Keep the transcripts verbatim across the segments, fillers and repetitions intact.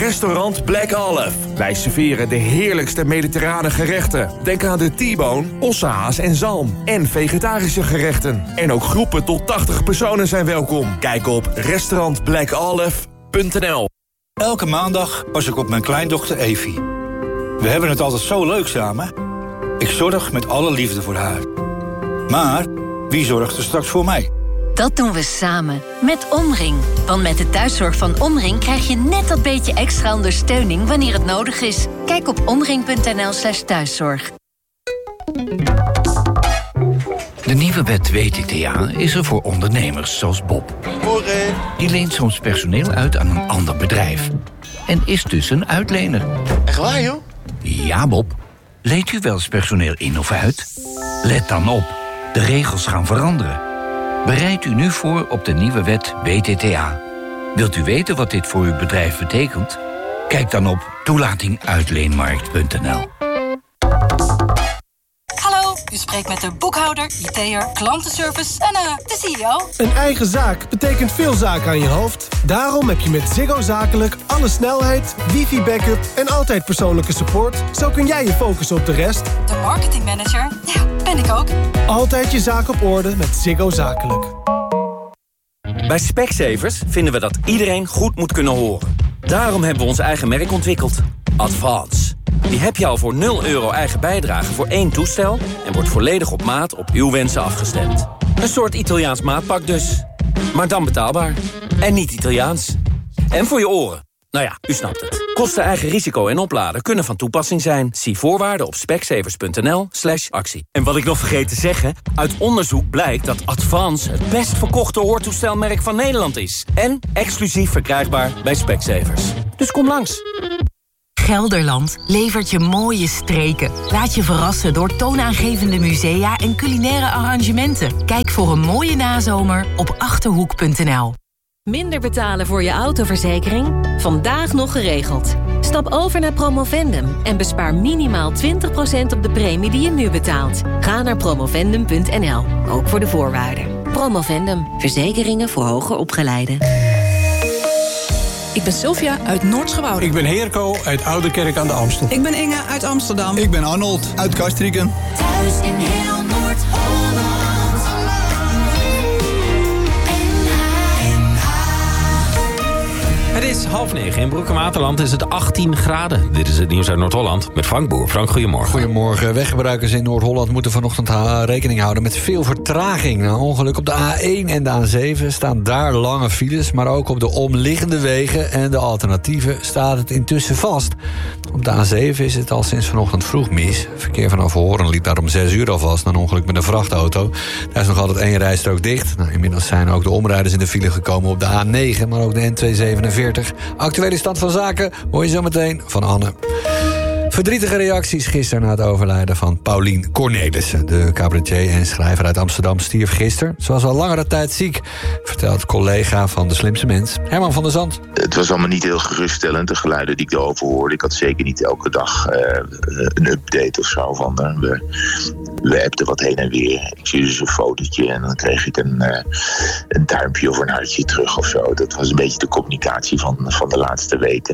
Restaurant Black Olive. Wij serveren de heerlijkste mediterrane gerechten. Denk aan de T-bone, ossehaas en zalm. En vegetarische gerechten. En ook groepen tot tachtig personen zijn welkom. Kijk op restaurant black olive punt n l. Elke maandag pas ik op mijn kleindochter Evie. We hebben het altijd zo leuk samen. Ik zorg met alle liefde voor haar. Maar wie zorgt er straks voor mij? Dat doen we samen, met Omring. Want met de thuiszorg van Omring krijg je net dat beetje extra ondersteuning wanneer het nodig is. Kijk op omring punt n l slash thuiszorg. De nieuwe wet W T T A is er voor ondernemers zoals Bob. Morgen. Die leent soms personeel uit aan een ander bedrijf. En is dus een uitlener. Echt waar, joh? Ja, Bob. Leent u wel eens personeel in of uit? Let dan op. De regels gaan veranderen. Bereid u nu voor op de nieuwe wet W T T A. Wilt u weten wat dit voor uw bedrijf betekent? Kijk dan op toelating uitleenmarkt punt n l. Hallo, u spreekt met de boekhouder, I T'er, klantenservice en uh, de C E O. Een eigen zaak betekent veel zaken aan je hoofd. Daarom heb je met Ziggo Zakelijk alle snelheid, wifi-backup en altijd persoonlijke support. Zo kun jij je focussen op de rest. De marketingmanager, ja, ben ik ook. Altijd je zaak op orde met Ziggo Zakelijk. Bij Specsavers vinden we dat iedereen goed moet kunnen horen. Daarom hebben we ons eigen merk ontwikkeld. Advance. Die heb je al voor nul euro eigen bijdrage voor één toestel... en wordt volledig op maat op uw wensen afgestemd. Een soort Italiaans maatpak dus. Maar dan betaalbaar. En niet Italiaans. En voor je oren. Nou ja, u snapt het. Kosten eigen risico en opladen kunnen van toepassing zijn. Zie voorwaarden op specsavers punt n l slash actie. En wat ik nog vergeet te zeggen... uit onderzoek blijkt dat Advance het best verkochte hoortoestelmerk van Nederland is. En exclusief verkrijgbaar bij Specsavers. Dus kom langs. Gelderland levert je mooie streken. Laat je verrassen door toonaangevende musea en culinaire arrangementen. Kijk voor een mooie nazomer op achterhoek punt n l. Minder betalen voor je autoverzekering? Vandaag nog geregeld. Stap over naar Promovendum en bespaar minimaal twintig procent op de premie die je nu betaalt. Ga naar promovendum punt n l, ook voor de voorwaarden. Promovendum, verzekeringen voor hoger opgeleiden. Ik ben Sylvia uit Noord-Schouwburg. Ik ben Heerko uit Ouderkerk aan de Amstel. Ik ben Inge uit Amsterdam. Ik ben Arnold uit Castricum. Thuis in heel Noord-Holland. Het is half negen. In Broek en Waterland is het achttien graden. Dit is het nieuws uit Noord-Holland met Frank Boer. Frank, goedemorgen. Goedemorgen. Weggebruikers in Noord-Holland moeten vanochtend ha- rekening houden met veel vertraging. Na ongeluk op de A één en de A zeven staan daar lange files, maar ook op de omliggende wegen en de alternatieven staat het intussen vast. Op de A zeven is het al sinds vanochtend vroeg mis. Verkeer vanaf Hoorn liep daar om zes uur al vast na een ongeluk met een vrachtauto. Daar is nog altijd één rijstrook dicht. Nou, inmiddels zijn ook de omrijders in de file gekomen op de A negen, maar ook de N tweehonderdzevenenveertig. Actuele stand van zaken hoor je zo meteen van Anne. Verdrietige reacties gisteren na het overlijden van Paulien Cornelissen. De cabaretier en schrijver uit Amsterdam stierf gisteren. Ze was al langere tijd ziek, vertelt collega van De Slimste Mens, Herman van der Zand. Het was allemaal niet heel geruststellend, de geluiden die ik erover hoorde. Ik had zeker niet elke dag uh, een update of zo van uh, we, we appten wat heen en weer. Ik zie dus een fotootje en dan kreeg ik een, uh, een duimpje of een hartje terug of zo. Dat was een beetje de communicatie van, van de laatste weken.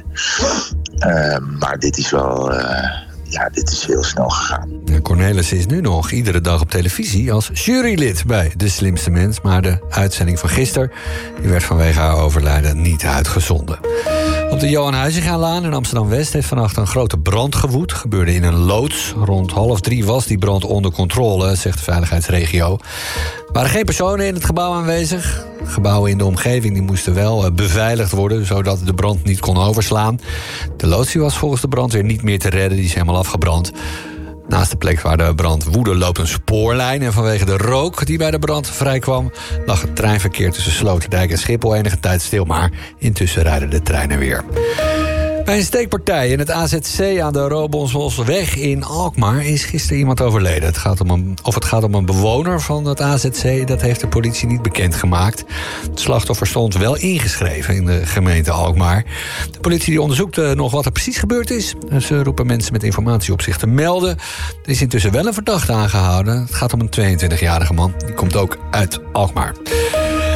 Uh, maar dit is wel... Uh, Ja, dit is heel snel gegaan. Cornelis is nu nog iedere dag op televisie als jurylid bij De Slimste Mens. Maar de uitzending van gisteren die werd vanwege haar overlijden niet uitgezonden. Op de Johan Huizingalaan in Amsterdam-West heeft vannacht een grote brand gewoed. Gebeurde in een loods. Rond half drie was die brand onder controle, zegt de veiligheidsregio. Er waren geen personen in het gebouw aanwezig. Gebouwen in de omgeving die moesten wel beveiligd worden, zodat de brand niet kon overslaan. De loods was volgens de brandweer niet meer te redden, die is helemaal afgebrand. Naast de plek waar de brand woedde loopt een spoorlijn. En vanwege de rook die bij de brand vrijkwam, lag het treinverkeer tussen Sloterdijk en Schiphol enige tijd stil. Maar intussen rijden de treinen weer. Bij een steekpartij in het A Z C aan de Robonsbosweg in Alkmaar is gisteren iemand overleden. Het gaat om een, of het gaat om een bewoner van het A Z C, dat heeft de politie niet bekendgemaakt. Het slachtoffer stond wel ingeschreven in de gemeente Alkmaar. De politie die onderzoekt nog wat er precies gebeurd is. Ze roepen mensen met informatie op zich te melden. Er is intussen wel een verdachte aangehouden. Het gaat om een tweeëntwintigjarige man. Die komt ook uit Alkmaar.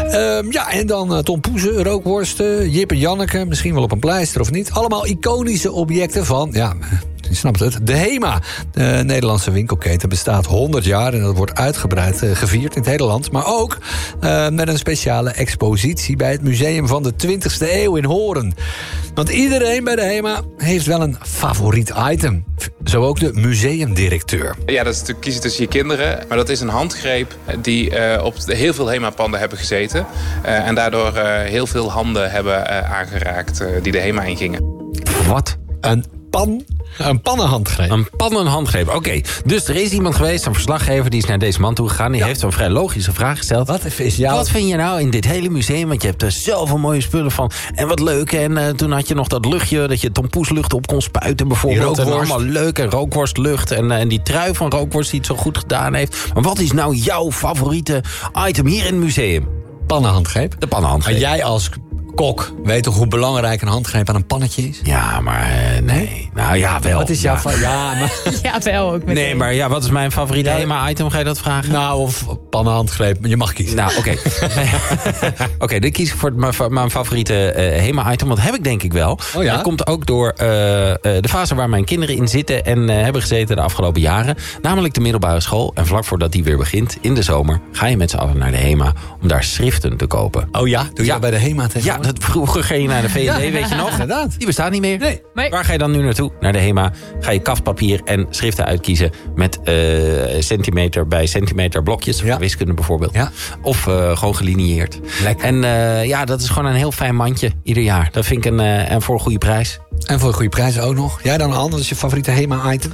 Uh, ja, en dan uh, Tom Poeze, rookworsten, Jip en Janneke, misschien wel op een pleister of niet. Allemaal iconische objecten van, ja, je snapt het, de HEMA. De Nederlandse winkelketen bestaat honderd jaar en dat wordt uitgebreid uh, gevierd in het hele land. Maar ook uh, met een speciale expositie bij het Museum van de twintigste eeuw in Hoorn. Want iedereen bij de HEMA heeft wel een favoriet item. Zo ook de museumdirecteur. Ja, dat is te kiezen tussen je kinderen. Maar dat is een handgreep die uh, op heel veel HEMA-panden hebben gezeten. Uh, en daardoor uh, heel veel handen hebben uh, aangeraakt uh, die de HEMA ingingen. Wat? Een pan? Een pannenhandgreep. Een pannenhandgreep, oké. Okay. Dus er is iemand geweest, een verslaggever, die is naar deze man toe gegaan. Die ja. heeft zo'n vrij logische vraag gesteld. Wat is jouw... Wat vind je nou in dit hele museum? Want je hebt er zoveel mooie spullen van. En wat leuk. En uh, toen had je nog dat luchtje, dat je tompoeslucht op kon spuiten bijvoorbeeld. En allemaal leuk. En rookworstlucht. En, uh, en die trui van rookworst die het zo goed gedaan heeft. Maar wat is nou jouw favoriete item hier in het museum? Pannenhandgreep. De pannenhandgreep. Maar jij als kok weet toch hoe belangrijk een handgreep aan een pannetje is? Ja, maar uh, nee. Nou ja, wel. Wat is jouw ja. fa- ja, maar... ja, wel ook. Nee, maar ja, wat is mijn favoriete ja. HEMA-item? Ga je dat vragen? Nou, of pannenhandgreep. Je mag kiezen. Nou, oké. Okay. Oké, okay, dan kies ik voor mijn, mijn favoriete uh, HEMA-item. Want dat heb ik denk ik wel. Oh ja? Dat komt ook door uh, uh, de fase waar mijn kinderen in zitten en uh, hebben gezeten de afgelopen jaren. Namelijk de middelbare school. En vlak voordat die weer begint, in de zomer, ga je met z'n allen naar de HEMA om daar schriften te kopen. Oh ja? Doe je ja. dat bij de HEMA tegenwoordig? Ja, dat vroeger ging je naar de V en D, ja, weet je nog? Inderdaad. Die bestaat niet meer. Nee. nee. Waar ga je dan nu naartoe? Naar de HEMA. Ga je kaftpapier en schriften uitkiezen met uh, centimeter bij centimeter blokjes. Ja. Wiskunde bijvoorbeeld. Ja. Of uh, gewoon gelinieerd. Lekker. En uh, ja, dat is gewoon een heel fijn mandje ieder jaar. Dat vind ik een, uh, en voor een goede prijs. En voor een goede prijs ook nog. Jij dan, Anne, dat is je favoriete HEMA-item?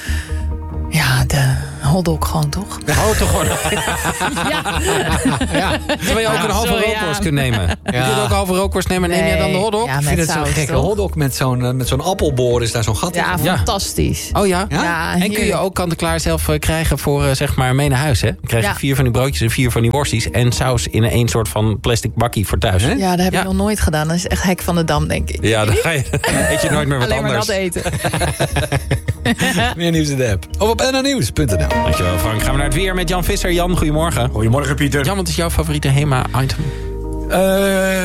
Ja, de hotdog gewoon, toch? Oh, toch gewoon. ja. ja. Terwijl je ook ja, een halve sorry, rookworst ja. kunt nemen. Ja. Je kunt ook een halve rookworst nemen en nee. neem jij dan de hotdog? Ja, ik vind het zo'n gekke hotdog met zo'n, uh, met zo'n appelboor. Is daar zo'n gat in? Ja, ja, fantastisch. Oh ja? ja? ja en kun je ook kant-en-klaar zelf uh, krijgen voor uh, zeg maar mee naar huis, hè? Dan krijg je ja. vier van die broodjes en vier van die worsties en saus in een soort van plastic bakkie voor thuis. Hè? Ja, dat heb ja. ik nog nooit gedaan. Dat is echt hek van de dam, denk ik. Ja, dan ga je, eet je nooit meer wat Alleen anders. Alleen maar dat eten. Meer nieuws in de app. Of op n n nieuws punt n l. Dankjewel, Frank. Gaan we naar het weer met Jan Visser. Jan, goedemorgen. Goedemorgen, Pieter. Jan, wat is jouw favoriete HEMA-item? Uh,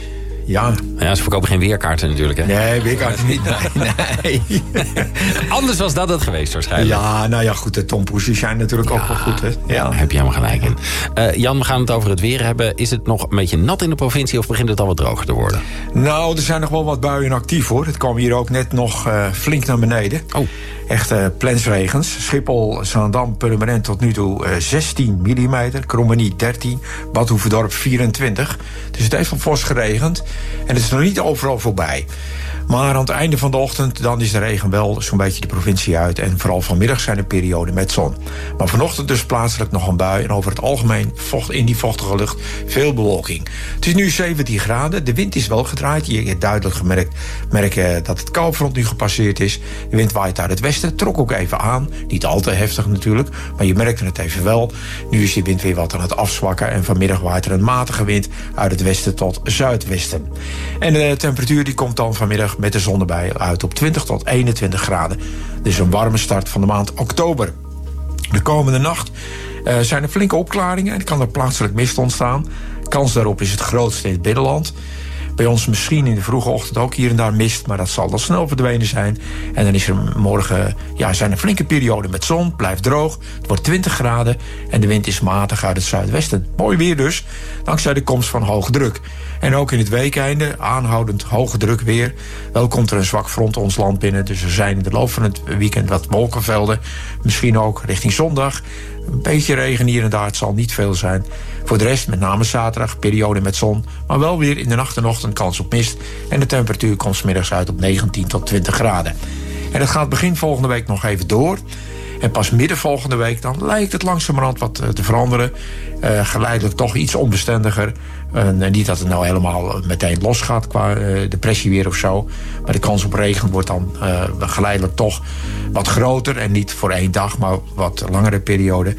ja. Ja, ze verkopen geen weerkaarten natuurlijk, hè? Nee, weerkaarten niet. Nee. nee. Anders was dat het geweest, waarschijnlijk. Ja, nou ja, goed. De tompoesjes zijn natuurlijk ja, ook wel goed, hè? Ja, ja, daar heb je helemaal gelijk in. Uh, Jan, we gaan het over het weer hebben. Is het nog een beetje nat in de provincie of begint het al wat droger te worden? Nou, er zijn nog wel wat buien actief, hoor. Het kwam hier ook net nog uh, flink naar beneden. Oh. Echte plensregens. Schiphol, Zaandam, Purmerend tot nu toe uh, zestien millimeter. Krommenie dertien. Bad Hoeverdorp vierentwintig. Dus het heeft wel fors geregend. En het is nog niet overal voorbij. Maar aan het einde van de ochtend dan is de regen wel zo'n beetje de provincie uit. En vooral vanmiddag zijn er perioden met zon. Maar vanochtend dus plaatselijk nog een bui. En over het algemeen vocht, in die vochtige lucht veel bewolking. Het is nu zeventien graden. De wind is wel gedraaid. Je hebt duidelijk gemerkt merken dat het koufront nu gepasseerd is. De wind waait uit het westen. Trok ook even aan. Niet al te heftig natuurlijk. Maar je merkte het even wel. Nu is die wind weer wat aan het afzwakken. En vanmiddag waait er een matige wind uit het westen tot zuidwesten. En de temperatuur die komt dan vanmiddag met de zon erbij uit op twintig tot eenentwintig graden. Dus een warme start van de maand oktober. De komende nacht uh, zijn er flinke opklaringen en kan er plaatselijk mist ontstaan. Kans daarop is het grootst in het binnenland. Bij ons misschien in de vroege ochtend ook hier en daar mist, maar dat zal dan snel verdwenen zijn. En dan is er morgen, ja, zijn er flinke perioden met zon, blijft droog. Het wordt twintig graden en de wind is matig uit het zuidwesten. Mooi weer dus, dankzij de komst van hoge druk. En ook in het weekeinde, aanhoudend hoge druk weer. Wel komt er een zwak front ons land binnen, dus er zijn in de loop van het weekend wat wolkenvelden. Misschien ook richting zondag. Een beetje regen hier en daar, het zal niet veel zijn. Voor de rest, met name zaterdag, periode met zon. Maar wel weer in de nacht en ochtend kans op mist. En de temperatuur komt 's middags uit op negentien tot twintig graden. En dat gaat begin volgende week nog even door. En pas midden volgende week dan lijkt het langzamerhand wat te veranderen. Uh, geleidelijk toch iets onbestendiger. Uh, niet dat het nou helemaal meteen losgaat qua uh, depressie weer of zo. Maar de kans op regen wordt dan uh, geleidelijk toch wat groter. En niet voor één dag, maar wat langere periode.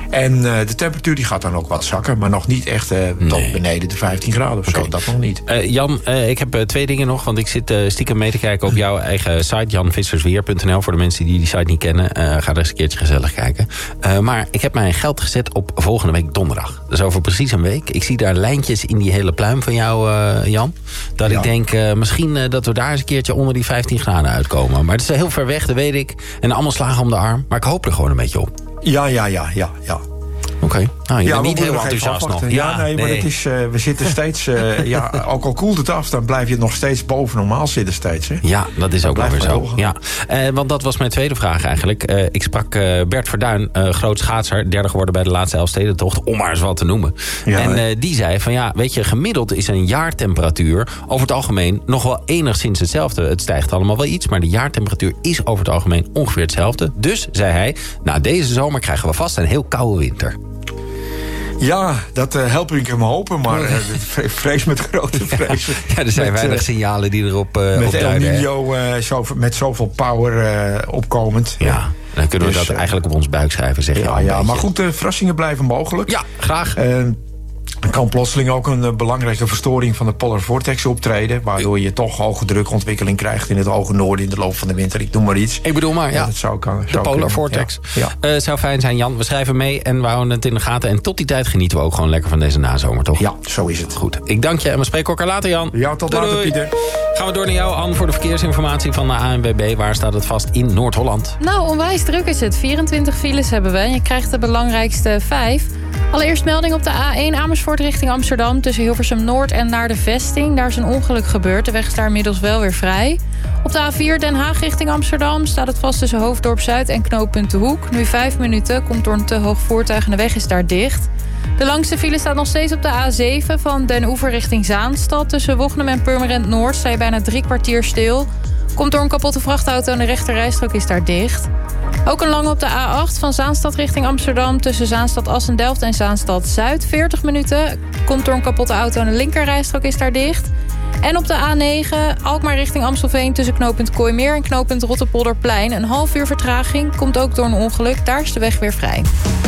En uh, de temperatuur die gaat dan ook wat zakken. Maar nog niet echt uh, nee. tot beneden de vijftien graden of okay. zo. Dat nog niet. Uh, Jan, uh, ik heb uh, twee dingen nog. Want ik zit uh, stiekem mee te kijken op jouw eigen site. jan vissersweer punt n l. Voor de mensen die die site niet kennen. Uh, ga er eens een keertje gezellig kijken. Uh, maar ik heb mijn geld gezet op volgende week donderdag. Dus over precies een week. Ik zie daar lijntjes in die hele pluim van jou, uh, Jan. Dat ja. ik denk, uh, misschien uh, dat we daar eens een keertje onder die vijftien graden uitkomen. Maar het is heel ver weg, dat weet ik. En allemaal slagen om de arm. Maar ik hoop er gewoon een beetje op. Ja, ja, ja, ja, ja. Oké. Okay. Nou, je ja, bent niet heel enthousiast nog. Ja, ja nee, nee, maar het is, uh, we zitten steeds... Uh, ja, ook al koelt het af, dan blijf je nog steeds boven normaal zitten steeds. Hè? Ja, dat is ook wel weer zo. Ja. Uh, want dat was mijn tweede vraag eigenlijk. Uh, ik sprak uh, Bert Verduin, uh, groot schaatser, derde geworden bij de laatste Elfstedentocht, om maar eens wat te noemen. Ja, en uh, die zei van ja, weet je, gemiddeld is een jaartemperatuur over het algemeen nog wel enigszins hetzelfde. Het stijgt allemaal wel iets, maar de jaartemperatuur is over het algemeen ongeveer hetzelfde. Dus, zei hij, na deze zomer krijgen we vast een heel koude winter. Ja, dat uh, help ik hem hopen, maar uh, vrees met grote vrees. Ja, er zijn met, weinig uh, signalen die erop uh, met op El Niño uh, zo, met zoveel power uh, opkomend. Ja, dan kunnen we dus, dat uh, eigenlijk op ons buik schrijven, zeg je ja, al ja, maar goed, uh, verrassingen blijven mogelijk. Ja, graag. Uh, Er kan plotseling ook een uh, belangrijke verstoring van de polar vortex optreden, waardoor je toch hoge drukontwikkeling krijgt in het hoge noorden in de loop van de winter. Ik noem maar iets. Ik bedoel maar, ja. ja dat zou kan, de zou polar kunnen. vortex. Ja. Ja. Uh, zou fijn zijn, Jan. We schrijven mee en we houden het in de gaten. En tot die tijd genieten we ook gewoon lekker van deze nazomer, toch? Ja, zo is het. Goed. Ik dank je en we spreken elkaar later, Jan. Ja, tot doei, later, doei. Pieter. Gaan we door naar jou, Anne, voor de verkeersinformatie van de A N W B. Waar staat het vast in Noord-Holland? Nou, onwijs druk is het. vierentwintig files hebben we. En je krijgt de belangrijkste vijf. Allereerst melding op de A één Amersfoort richting Amsterdam, tussen Hilversum Noord en naar de Vesting. Daar is een ongeluk gebeurd. De weg is daar inmiddels wel weer vrij. Op de A vier Den Haag richting Amsterdam staat het vast tussen Hoofddorp Zuid en knooppunt De Hoek. Nu vijf minuten, komt door een te hoog voertuig en de weg is daar dicht. De langste file staat nog steeds op de A zeven van Den Oever richting Zaanstad. Tussen Wognum en Purmerend Noord sta je bijna drie kwartier stil. Komt door een kapotte vrachtauto en de rechterrijstrook is daar dicht. Ook een lange op de A acht van Zaanstad richting Amsterdam, tussen Zaanstad-Assendelft en Zaanstad-Zuid. veertig minuten. Komt door een kapotte auto en de linkerrijstrook is daar dicht. En op de A negen Alkmaar richting Amstelveen, tussen knooppunt Kooimeer en knooppunt Rotterpolderplein. Een half uur vertraging. Komt ook door een ongeluk. Daar is de weg weer vrij.